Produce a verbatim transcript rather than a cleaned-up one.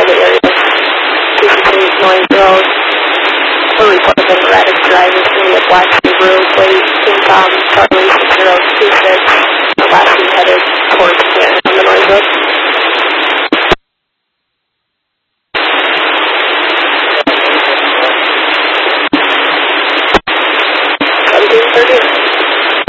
the area. two sixty-eight Noise Road. A report of an erratic driver, Juliet Black Subaru, plate, King Tom, Charlie six zero two six.